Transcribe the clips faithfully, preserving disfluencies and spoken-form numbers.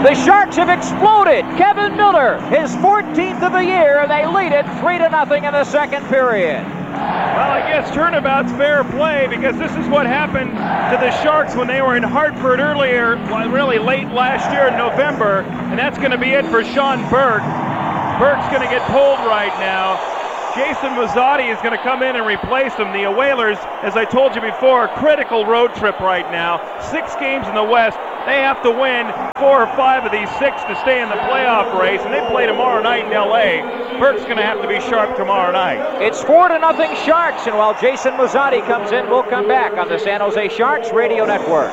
The Sharks have exploded. Kevin Miller, his fourteenth of the year, and they lead it three to nothing in the second period. Well, I guess turnabout's fair play because this is what happened to the Sharks when they were in Hartford earlier, well, really late last year in November, and that's going to be it for Sean Burke. Burke's going to get pulled right now. Jason Muzzatti is going to come in and replace him. The Whalers, as I told you before, critical road trip right now. Six games in the West. They have to win four or five of these six to stay in the playoff race, and they play tomorrow night in L A. Burke's going to have to be sharp tomorrow night. It's four to nothing Sharks, and while Jason Muzzatti comes in, we'll come back on the San Jose Sharks Radio Network.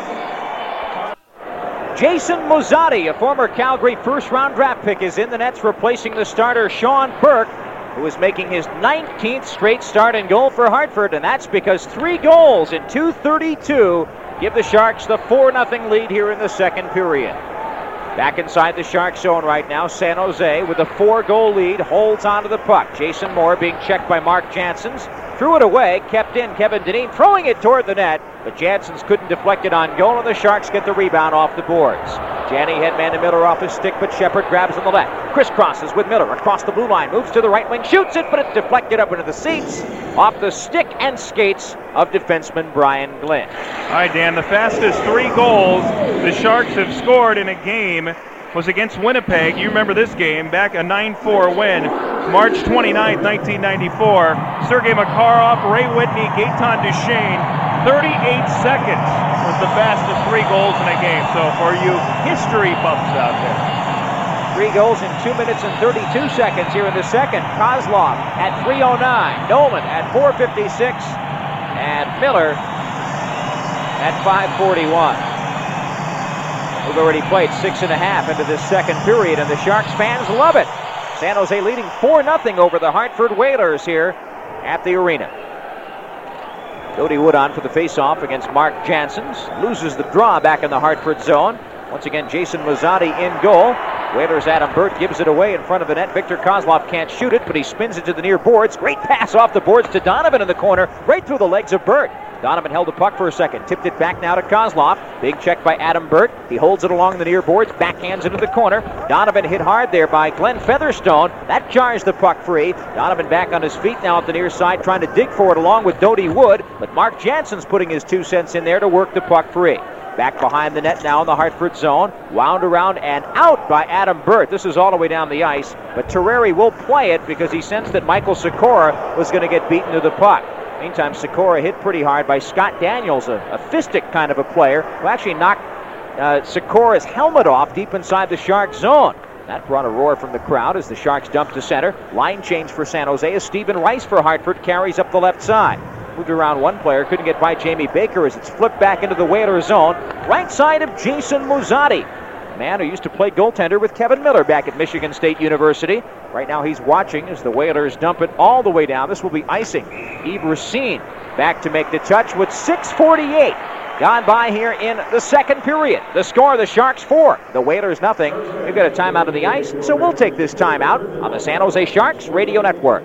Jason Muzzatti, a former Calgary first-round draft pick, is in the nets replacing the starter Sean Burke, who is making his nineteenth straight start and goal for Hartford, and that's because three goals in two thirty-two give the Sharks the four nothing lead here in the second period. Back inside the Sharks zone right now, San Jose with a four-goal lead holds onto the puck. Jason Moore being checked by Mark Janssens. Threw it away, kept in Kevin Dineen, throwing it toward the net, but Janssens couldn't deflect it on goal, and the Sharks get the rebound off the boards. Janney headman to Miller off his stick, but Shepard grabs on the left. Crisscrosses with Miller across the blue line, moves to the right wing, shoots it, but it's deflected up into the seats, off the stick and skates of defenseman Brian Glynn. All right, Dan, the fastest three goals the Sharks have scored in a game was against Winnipeg. You remember this game, back a nine four win, March twenty-ninth, nineteen ninety-four. Sergei Makarov, Ray Whitney, Gaetan Duchesne. thirty-eight seconds was the fastest three goals in a game. So for you history buffs out there. Three goals in two minutes and thirty-two seconds here in the second. Kozlov at three oh nine. Nolan at four fifty-six. And Miller at five forty-one. We've already played six and a half into this second period, and the Sharks fans love it. San Jose leading four nothing over the Hartford Whalers here at the arena. Cody Wood on for the faceoff against Mark Janssens. Loses the draw back in the Hartford zone. Once again, Jason Muzzatti in goal. Whalers' Adam Burt gives it away in front of the net. Victor Kozlov can't shoot it, but he spins it to the near boards. Great pass off the boards to Donovan in the corner, right through the legs of Burt. Donovan held the puck for a second, tipped it back now to Kozlov. Big check by Adam Burt. He holds it along the near boards, backhands into the corner. Donovan hit hard there by Glenn Featherstone. That jars the puck free. Donovan back on his feet now at the near side, trying to dig for it along with Dodie Wood, but Mark Janssens putting his two cents in there to work the puck free. Back behind the net now in the Hartford zone. Wound around and out by Adam Burt. This is all the way down the ice, but Terreri will play it because he sensed that Michael Sikora was going to get beaten to the puck. Meantime, Sikora hit pretty hard by Scott Daniels, a, a fistic kind of a player, who actually knocked uh, Sikora's helmet off deep inside the Sharks zone. That brought a roar from the crowd as the Sharks dump to center. Line change for San Jose as Stephen Rice for Hartford carries up the left side. Moved around one player, couldn't get by Jamie Baker as it's flipped back into the Whaler zone. Right side of Jason Muzzatti, a man who used to play goaltender with Kevin Miller back at Michigan State University. Right now he's watching as the Whalers dump it all the way down. This will be icing. Yves Racine back to make the touch with six forty-eight gone by here in the second period. The score, the Sharks four, the Whalers nothing. We've got a timeout on the ice, so we'll take this timeout on the San Jose Sharks Radio Network.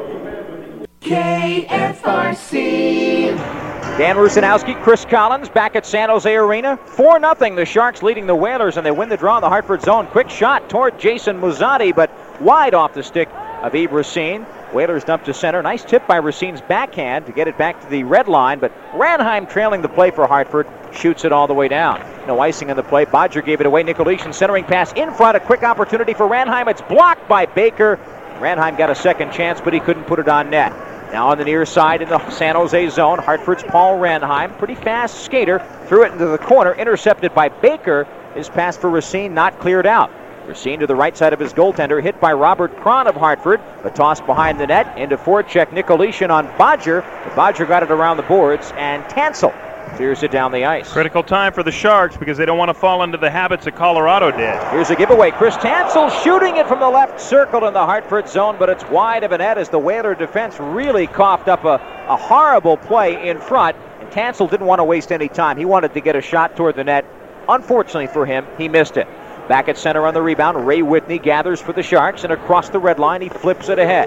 K F R C. Dan Rusanowski, Chris Collins back at San Jose Arena. four nothing, the Sharks leading the Whalers, and they win the draw in the Hartford zone. Quick shot toward Jason Muzzatti, but wide off the stick of Yves Racine. Whalers dump to center. Nice tip by Racine's backhand to get it back to the red line, but Ranheim trailing the play for Hartford shoots it all the way down. No icing on the play. Bodger gave it away. Nicolishin centering pass in front. A quick opportunity for Ranheim. It's blocked by Baker. Ranheim got a second chance, but he couldn't put it on net. Now on the near side in the San Jose zone, Hartford's Paul Ranheim, pretty fast skater, threw it into the corner, intercepted by Baker. His pass for Racine not cleared out. Racine to the right side of his goaltender, hit by Robert Cron of Hartford, but tossed behind the net into forecheck Nicolishin on Bodger. But Bodger got it around the boards, and Tansel clears it down the ice. Critical time for the Sharks because they don't want to fall into the habits that Colorado did. Here's a giveaway. Chris Tansel shooting it from the left circle in the Hartford zone, but it's wide of a net as the Whaler defense really coughed up a, a horrible play in front, and Tansel didn't want to waste any time. He wanted to get a shot toward the net. Unfortunately for him, he missed it. Back at center on the rebound, Ray Whitney gathers for the Sharks, and across the red line, he flips it ahead.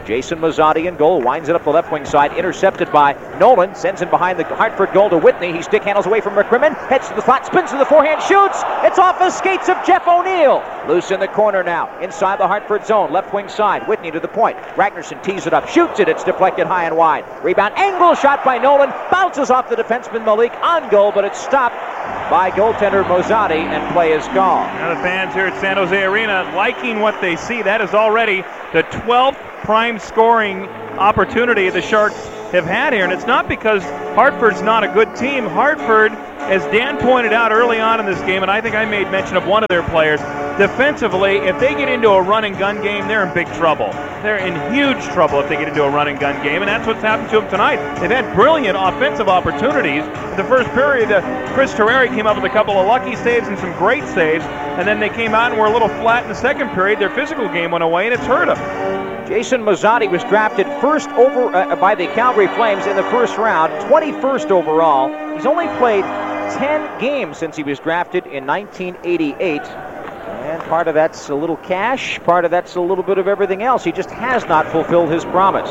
Jason Mazzotti in goal, winds it up the left wing side, intercepted by Nolan, sends him behind the Hartford goal to Whitney. He stick handles away from McCrimmon, heads to the slot, spins to the forehand, shoots. It's off the skates of Jeff O'Neill. Loose in the corner now, inside the Hartford zone, left wing side. Whitney to the point. Ragnarsson tees it up, shoots it. It's deflected high and wide. Rebound, angle shot by Nolan, bounces off the defenseman Malik on goal, but it's stopped by goaltender Mazzotti, and play is called. Now the fans here at San Jose Arena liking what they see. That is already the twelfth prime scoring opportunity the Sharks have had here, and it's not because Hartford's not a good team. Hartford, as Dan pointed out early on in this game, and I think I made mention of one of their players, defensively, if they get into a run and gun game, they're in big trouble. They're in huge trouble if they get into a run and gun game, and that's what's happened to them tonight. They've had brilliant offensive opportunities. In the first period, uh, Chris Terreri came up with a couple of lucky saves and some great saves, and then they came out and were a little flat in the second period. Their physical game went away, and it's hurt them. Jason Mazzotti was drafted first over uh, by the Calgary Flames in the first round, twenty-first overall. He's only played ten games since he was drafted in nineteen eighty-eight. And part of that's a little cash, part of that's a little bit of everything else. He just has not fulfilled his promise.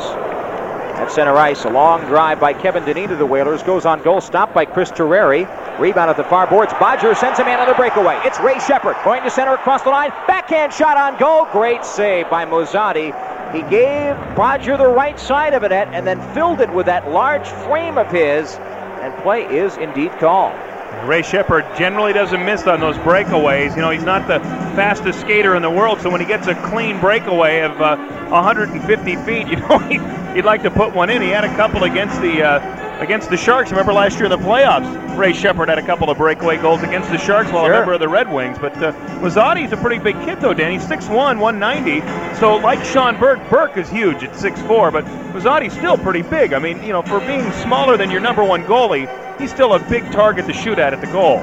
At center ice, a long drive by Kevin Dineen to the Whalers. Goes on goal, stopped by Chris Terreri. Rebound at the far boards. Bodger sends a man on the breakaway. It's Ray Shepherd going to center across the line. Backhand shot on goal. Great save by Mazzotti. He gave Bodger the right side of the net and then filled it with that large frame of his. And play is indeed called. Ray Shepherd generally doesn't miss on those breakaways. You know, he's not the fastest skater in the world, so when he gets a clean breakaway of uh, one hundred fifty feet, you know, he, he'd like to put one in. He had a couple against the uh, against the Sharks. Remember last year in the playoffs, Ray Shepherd had a couple of breakaway goals against the Sharks while sure. a member of the Red Wings. But uh, Mazzotti's a pretty big kid, though, Dan. He's six one, one ninety. So like Sean Burke, Burke is huge at six four, but Mazzotti's still pretty big. I mean, you know, for being smaller than your number one goalie, he's still a big target to shoot at at the goal.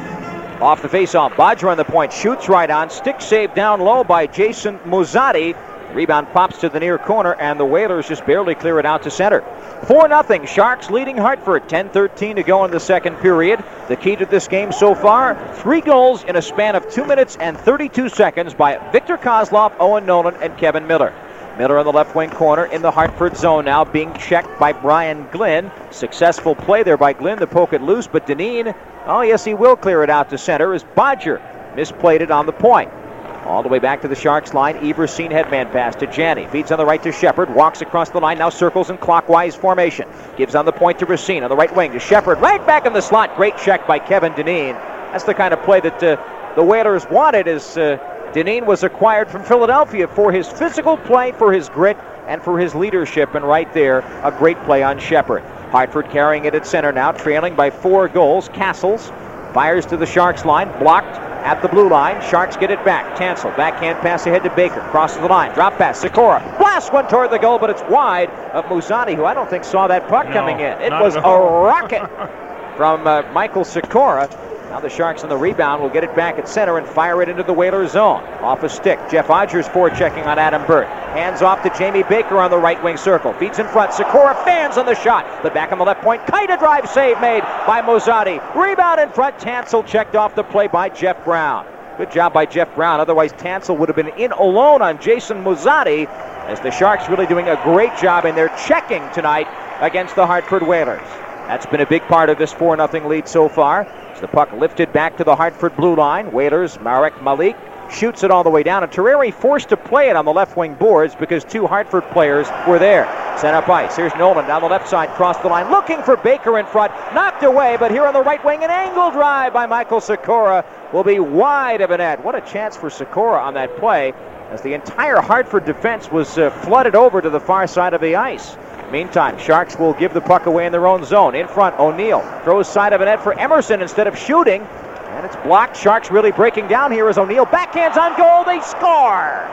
Off the faceoff, Bodger on the point, shoots right on. Stick save down low by Jason Mazzotti. Rebound pops to the near corner, and the Whalers just barely clear it out to center. four nothing, Sharks leading Hartford. ten thirteen to go in the second period. The key to this game so far, three goals in a span of two minutes and thirty-two seconds by Victor Kozlov, Owen Nolan, and Kevin Miller. Miller in the left wing corner in the Hartford zone now, being checked by Brian Glynn. Successful play there by Glynn to poke it loose, but Dineen, oh yes, he will clear it out to center as Bodger misplayed it on the point. All the way back to the Sharks line, Everseen headman pass to Janney. Feeds on the right to Shepherd, walks across the line, now circles in clockwise formation. Gives on the point to Racine on the right wing to Shepherd, right back in the slot. Great check by Kevin Dineen. That's the kind of play that uh, the Whalers wanted as uh, Dineen was acquired from Philadelphia for his physical play, for his grit, and for his leadership. And right there, a great play on Shepherd. Hartford carrying it at center now, trailing by four goals. Castles fires to the Sharks line, blocked at the blue line. Sharks get it back. Tansel, backhand pass ahead to Baker. Crosses the line. Drop pass. Sikora. Blast one toward the goal, but it's wide of Mazzotti, who I don't think saw that puck no, coming in. It was a rocket from uh, Michael Sikora. Now the Sharks on the rebound will get it back at center and fire it into the Whalers zone. Off a stick. Jeff Odgers forechecking on Adam Burt. Hands off to Jamie Baker on the right wing circle. Feeds in front. Sikora fans on the shot. But back on the left point. Kaita drive save made by Mazzotti. Rebound in front. Tansel checked off the play by Jeff Brown. Good job by Jeff Brown. Otherwise Tansel would have been in alone on Jason Mazzotti, as the Sharks really doing a great job in their checking tonight against the Hartford Whalers. That's been a big part of this four nothing lead so far. As the puck lifted back to the Hartford blue line. Whalers, Marek Malik shoots it all the way down, and Terreri forced to play it on the left wing boards because two Hartford players were there. Set up ice. Here's Nolan down the left side, cross the line, looking for Baker in front. Knocked away, but here on the right wing, an angle drive by Michael Sikora will be wide of a net. What a chance for Sikora on that play, as the entire Hartford defense was uh, flooded over to the far side of the ice. Meantime, Sharks will give the puck away in their own zone. In front, O'Neill throws side of a net for Emerson instead of shooting. And it's blocked. Sharks really breaking down here as O'Neill backhands on goal. They score!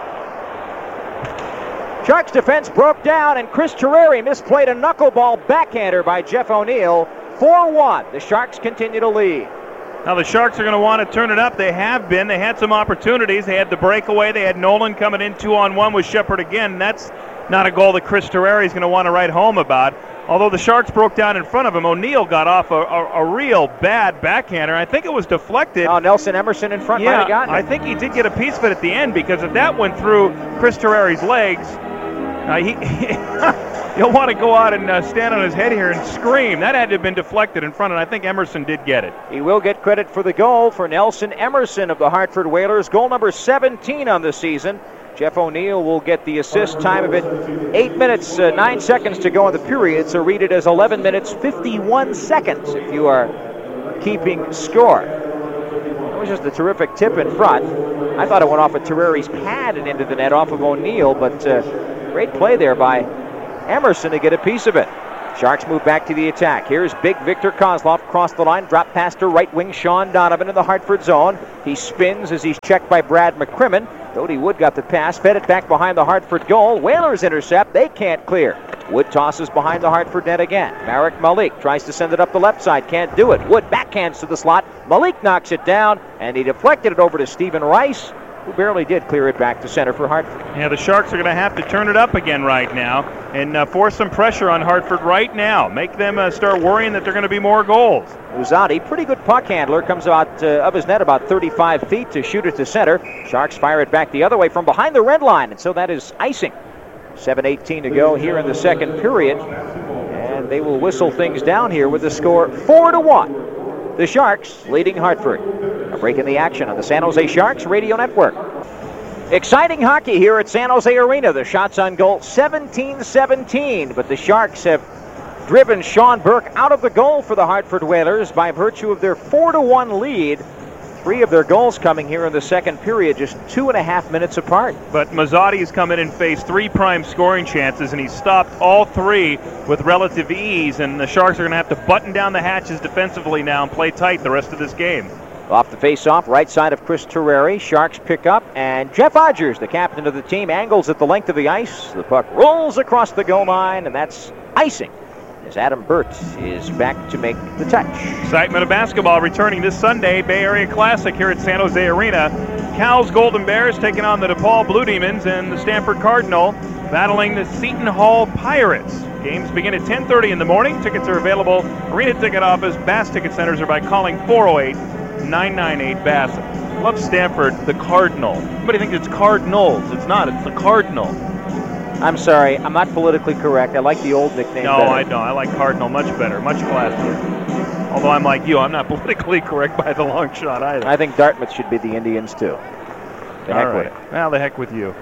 Sharks defense broke down, and Chris Terreri misplayed a knuckleball backhander by Jeff O'Neill. four one. The Sharks continue to lead. Now the Sharks are going to want to turn it up. They have been. They had some opportunities. They had the breakaway. They had Nolan coming in two on one with Shepherd again. That's not a goal that Chris Terreri is going to want to write home about. Although the Sharks broke down in front of him, O'Neill got off a, a, a real bad backhander. I think it was deflected. Oh, Nelson Emerson in front yeah, might have gotten it. I think he did get a piece of it at the end, because if that went through Chris Terreri's legs, Uh, he, he, he'll want to go out and uh, stand on his head here and scream. That had to have been deflected in front, and I think Emerson did get it. He will get credit for the goal for Nelson Emerson of the Hartford Whalers. Goal number seventeen on the season. Jeff O'Neill will get the assist. Time of it, eight minutes, uh, nine seconds to go in the period, so read it as eleven minutes, fifty-one seconds if you are keeping score. It was just a terrific tip in front. I thought it went off of Terreri's pad and into the net off of O'Neill, but uh, great play there by Emerson to get a piece of it. Sharks move back to the attack. Here's big Victor Kozlov across the line, drop pass to right wing Sean Donovan in the Hartford zone. He spins as he's checked by Brad McCrimmon. Dodie Wood got the pass, fed it back behind the Hartford goal. Whalers intercept, they can't clear. Wood tosses behind the Hartford net again. Marek Malik tries to send it up the left side, can't do it. Wood backhands to the slot. Malik knocks it down, and he deflected it over to Stephen Rice, who barely did clear it back to center for Hartford. Yeah, the Sharks are going to have to turn it up again right now and uh, force some pressure on Hartford right now. Make them uh, start worrying that there are going to be more goals. Muzzatti, pretty good puck handler, comes out uh, of his net about thirty-five feet to shoot it to center. Sharks fire it back the other way from behind the red line, and so that is icing. seven eighteen to go here in the second period, and they will whistle things down here with the score four to one. The Sharks leading Hartford. A break in the action on the San Jose Sharks Radio Network. Exciting hockey here at San Jose Arena. The shots on goal seventeen seventeen, but the Sharks have driven Sean Burke out of the goal for the Hartford Whalers by virtue of their four to one lead. Three of their goals coming here in the second period, just two and a half minutes apart. But Mazzotti's come in and faced three prime scoring chances, and he's stopped all three with relative ease, and the Sharks are going to have to button down the hatches defensively now and play tight the rest of this game. Off the face-off, right side of Chris Terreri. Sharks pick up, and Jeff Odgers, the captain of the team, angles at the length of the ice. The puck rolls across the goal line, and that's icing, as Adam Burt is back to make the touch. Excitement of basketball returning this Sunday. Bay Area Classic here at San Jose Arena. Cal's Golden Bears taking on the DePaul Blue Demons, and the Stanford Cardinal battling the Seton Hall Pirates. Games begin at ten thirty in the morning. Tickets are available. Arena Ticket Office, Bass Ticket Centers, or by calling four oh eight, nine nine eight, B A S S. Love Stanford, the Cardinal. Everybody thinks it's Cardinals. It's not. It's the Cardinal. I'm sorry, I'm not politically correct. I like the old nickname No, better. I don't. I like Cardinal much better, much classier. Although I'm like you, I'm not politically correct by the long shot either. I think Dartmouth should be the Indians, too. The heck All right. with it. Well, the heck with you.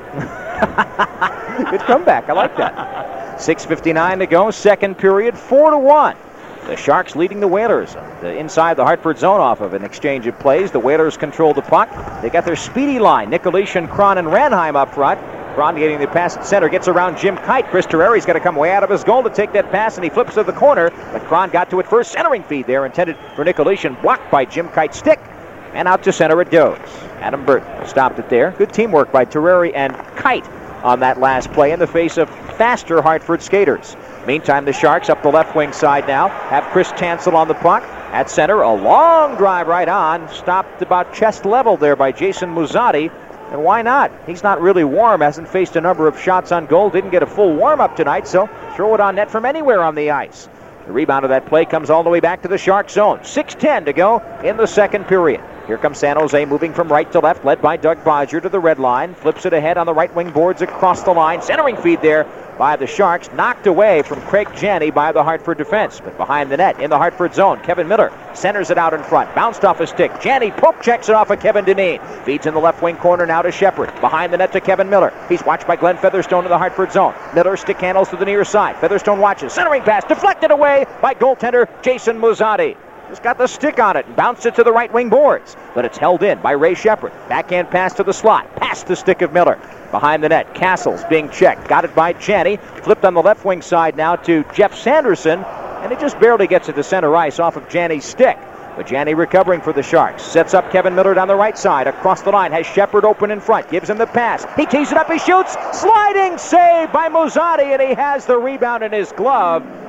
Good comeback. I like that. six fifty-nine to go, second period, four to one. The Sharks leading the Whalers the inside the Hartford zone off of an exchange of plays. The Whalers control the puck. They got their speedy line. Nikolish, Cron, and Ranheim up front. Cron getting the pass at center, gets around Jim Kite. Chris Terreri's got to come way out of his goal to take that pass, and he flips to the corner. But Cron got to it first. Centering feed there, intended for Nikolish, and blocked by Jim Kite's stick. And out to center it goes. Adam Burt stopped it there. Good teamwork by Terreri and Kite on that last play in the face of faster Hartford skaters. Meantime, the Sharks up the left wing side now have Chris Tansel on the puck. At center, a long drive right on. Stopped about chest level there by Jason Muzzatti. And why not? He's not really warm, hasn't faced a number of shots on goal, didn't get a full warm-up tonight, so throw it on net from anywhere on the ice. The rebound of that play comes all the way back to the Shark zone. six ten to go in the second period. Here comes San Jose moving from right to left, led by Doug Bodger to the red line. Flips it ahead on the right wing boards across the line. Centering feed there by the Sharks. Knocked away from Craig Janney by the Hartford defense. But behind the net in the Hartford zone, Kevin Miller centers it out in front. Bounced off a stick. Janney poke checks it off of Kevin Dineen. Feeds in the left wing corner now to Shepard. Behind the net to Kevin Miller. He's watched by Glenn Featherstone in the Hartford zone. Miller stick handles to the near side. Featherstone watches. Centering pass deflected away by goaltender Jason Muzzatti. Just got the stick on it and bounced it to the right wing boards. But it's held in by Ray Shepard. Backhand pass to the slot. Past the stick of Miller. Behind the net, Castles being checked. Got it by Janney. Flipped on the left wing side now to Jeff Sanderson. And it just barely gets it to center ice off of Janney's stick. But Janney recovering for the Sharks. Sets up Kevin Miller down the right side. Across the line, has Shepard open in front. Gives him the pass. He tees it up, he shoots. Sliding save by Muzzatti, and he has the rebound in his glove.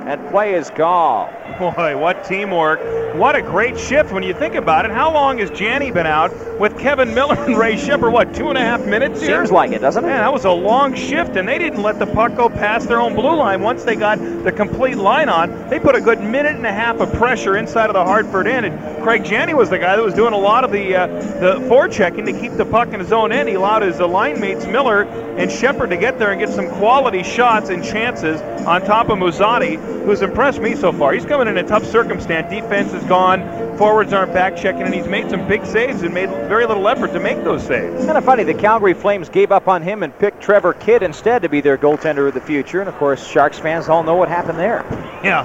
and play is called. Boy, what teamwork. What a great shift when you think about it. How long has Janney been out with Kevin Miller and Ray Shepard? What, two and a half minutes here? Seems like it, doesn't it? Man, that was a long shift, and they didn't let the puck go past their own blue line. Once they got the complete line on, they put a good minute and a half of pressure inside of the Hartford end, and Craig Janney was the guy that was doing a lot of the uh, the forechecking to keep the puck in his own end. He allowed his uh, line mates, Miller and Shepard, to get there and get some quality shots and chances on top of Muzzatti, who's impressed me so far. He's coming in a tough circumstance. Defense is gone. Forwards aren't back checking, and he's made some big saves and made very little effort to make those saves. Kind of funny, the Calgary Flames gave up on him and picked Trevor Kidd instead to be their goaltender of the future. And, of course, Sharks fans all know what happened there. Yeah.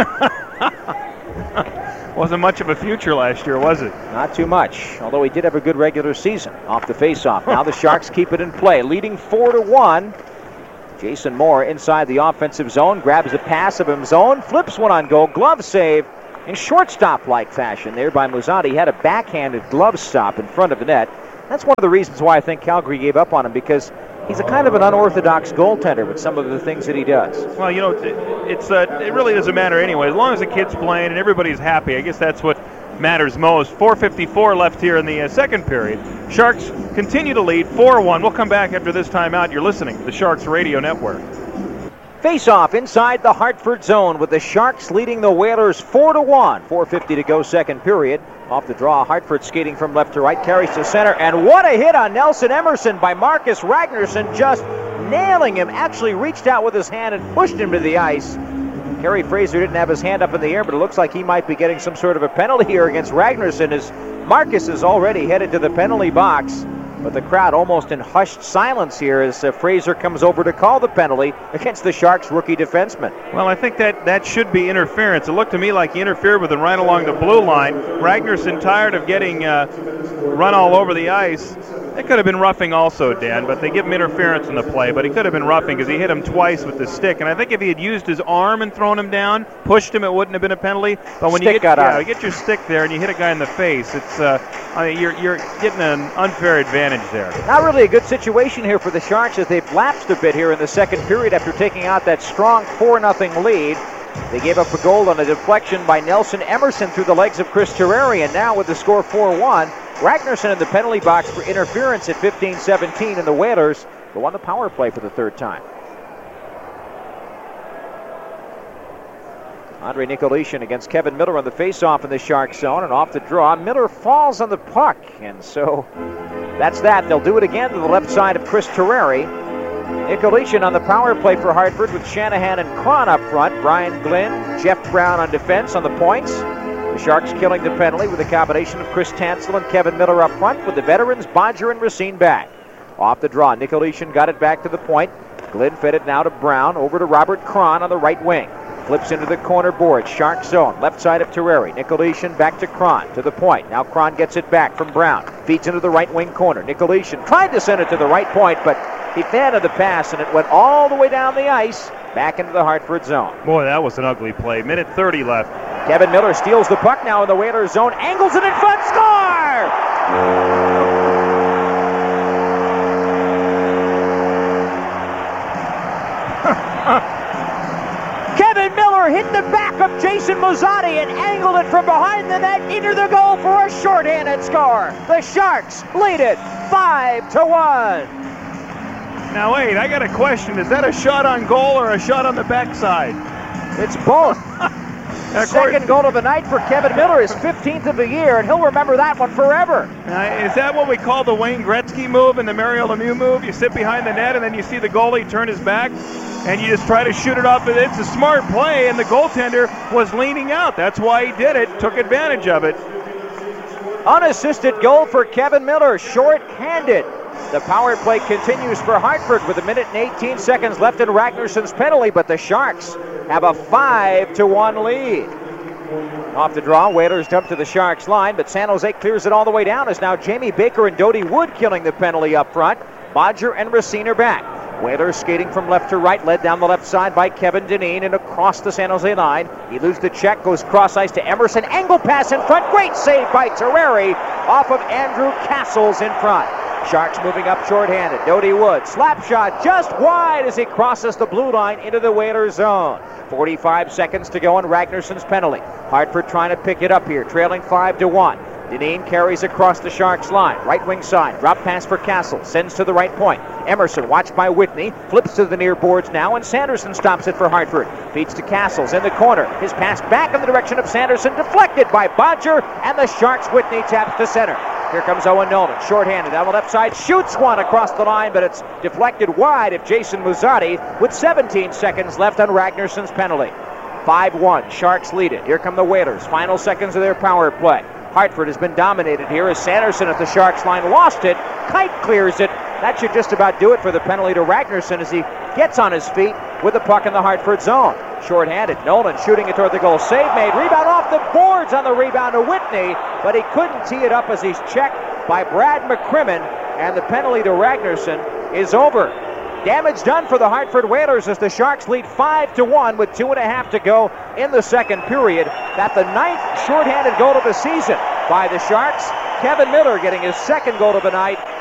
Wasn't much of a future last year, was it? Not too much, although he did have a good regular season off the faceoff. Now the Sharks keep it in play, leading four to one. Jason Moore inside the offensive zone, grabs a pass of his own, flips one on goal, glove save in shortstop-like fashion there by Muzzatti. He had a backhanded glove stop in front of the net. That's one of the reasons why I think Calgary gave up on him, because he's a kind of an unorthodox goaltender with some of the things that he does. Well, you know, it's uh, it really doesn't matter anyway. As long as the kid's playing and everybody's happy, I guess that's what matters most. four fifty-four left here in the uh, second period. Sharks continue to lead four one. We'll come back after this timeout. You're listening to the Sharks Radio Network. Face-off inside the Hartford zone with the Sharks leading the Whalers four to one. four fifty to go second period. Off the draw, Hartford skating from left to right, carries to center, and what a hit on Nelson Emerson by Marcus Ragnarsson, just nailing him. Actually reached out with his hand and pushed him to the ice. Kerry Fraser didn't have his hand up in the air, but it looks like he might be getting some sort of a penalty here against Ragnarsson, as Marcus is already headed to the penalty box. But the crowd almost in hushed silence here as uh, Fraser comes over to call the penalty against the Sharks rookie defenseman. Well, I think that that should be interference. It looked to me like he interfered with him right along the blue line. Ragnarsson, tired of getting uh, run all over the ice. It could have been roughing also, Dan, but they give him interference in the play. But he could have been roughing because he hit him twice with the stick. And I think if he had used his arm and thrown him down, pushed him, it wouldn't have been a penalty. But when stick you get, yeah, out. you get your stick there and you hit a guy in the face, it's uh, I mean, you're you're getting an unfair advantage there. Not really a good situation here for the Sharks as they've lapsed a bit here in the second period after taking out that strong four nothing lead. They gave up a goal on a deflection by Nelson Emerson through the legs of Chris Terreri, and now with the score four one, Ragnarsson in the penalty box for interference at fifteen seventeen, and the Whalers go on the power play for the third time. Andre Nicolishin against Kevin Miller on the faceoff in the Shark zone, and off the draw, Miller falls on the puck, and so that's that. They'll do it again to the left side of Chris Terreri. Nicolishin on the power play for Hartford with Shanahan and Cron up front. Brian Glynn, Jeff Brown on defense on the points. The Sharks killing the penalty with a combination of Chris Tansel and Kevin Miller up front with the veterans Bodger and Racine back. Off the draw, Nicolishin got it back to the point. Glynn fed it now to Brown, over to Robert Cron on the right wing. Flips into the corner board, Shark zone, left side of Terreri. Nicolishin back to Cron, to the point. Now Cron gets it back from Brown. Feeds into the right wing corner. Nicolishin tried to send it to the right point, but he fanned the pass, and it went all the way down the ice, back into the Hartford zone. Boy, that was an ugly play. Minute thirty left. Kevin Miller steals the puck now in the Whalers zone, angles it in front, score! Kevin Miller hit the back of Jason Muzzatti and angled it from behind the net into the goal for a shorthanded score. The Sharks lead it five to one. Now wait, I got a question. Is that a shot on goal or a shot on the backside? It's both. Second goal of the night for Kevin Miller, his fifteenth of the year, and he'll remember that one forever. Uh, is that what we call the Wayne Gretzky move and the Mario Lemieux move? You sit behind the net and then you see the goalie turn his back and you just try to shoot it off. It's a smart play, and the goaltender was leaning out. That's why he did it, took advantage of it. Unassisted goal for Kevin Miller, short-handed. The power play continues for Hartford with a minute and eighteen seconds left in Ragnarsson's penalty, but the Sharks have a five to one lead. Off the draw, Whalers dump to the Sharks line, but San Jose clears it all the way down as now Jamie Baker and Dodie Wood killing the penalty up front. Bodger and Racine are back. Whalers skating from left to right, led down the left side by Kevin Dineen and across the San Jose line. He loses the check, goes cross ice to Emerson, angle pass in front, great save by Terreri off of Andrew Castles in front. Sharks moving up shorthanded. Doty Wood, slap shot just wide as he crosses the blue line into the Whalers zone. forty-five seconds to go on Ragnarsson's penalty. Hartford trying to pick it up here, trailing five to one. Dineen carries across the Sharks line. Right wing side. Drop pass for Castle. Sends to the right point. Emerson watched by Whitney. Flips to the near boards now, and Sanderson stops it for Hartford. Feeds to Castles in the corner. His pass back in the direction of Sanderson. Deflected by Bodger, and the Sharks' Whitney taps to center. Here comes Owen Nolan, shorthanded on the left side. Shoots one across the line, but it's deflected wide of Jason Muzzatti with seventeen seconds left on Ragnarsson's penalty. five one. Sharks lead it. Here come the Whalers. Final seconds of their power play. Hartford has been dominated here as Sanderson at the Sharks line lost it. Kite clears it. That should just about do it for the penalty to Ragnarsson as he gets on his feet with the puck in the Hartford zone. Short-handed. Nolan shooting it toward the goal. Save made. Rebound off the boards on the rebound to Whitney, but he couldn't tee it up as he's checked by Brad McCrimmon, and the penalty to Ragnarsson is over. Damage done for the Hartford Whalers as the Sharks lead five to one with two and a half to go in the second period. That's the ninth shorthanded goal of the season by the Sharks. Kevin Miller getting his second goal of the night